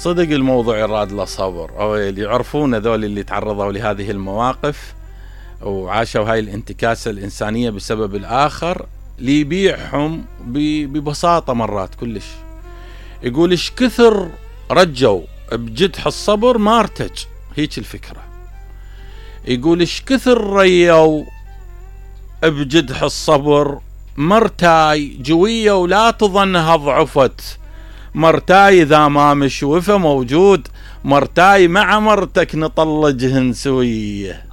صدق الموضوع يراد له صبر، أو اللي يعرفون ذول اللي تعرضوا لهذه المواقف وعاشوا هاي الانتكاسة الإنسانية بسبب الآخر، اللي يبيعهم ببساطة مرات كلش. يقول ايش كثر رجوا بجدح الصبر ما ارتج، هيك الفكرة. يقول ايش كثر ريوا بجدح الصبر مرتاي جوية ولا تظنها ضعفت، مرتاي إذا ما مشوفة موجود، مرتاي مع مرتك نطلجهن سوية.